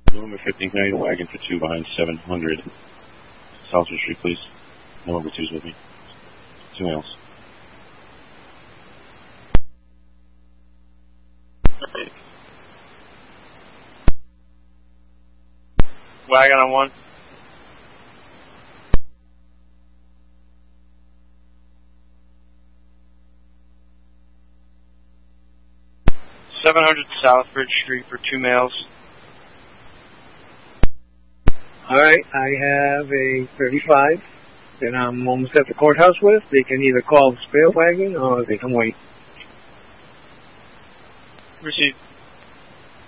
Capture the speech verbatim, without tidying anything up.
November fifteenth, can I get a wagon for two behind seven hundred Southwood Street, please? November two's with me. Two males. Wagon on one. seven hundred Southbridge Street for two males. Alright, I have a thirty-five that I'm almost at the courthouse with. They can either call the spare wagon or they can wait. Received.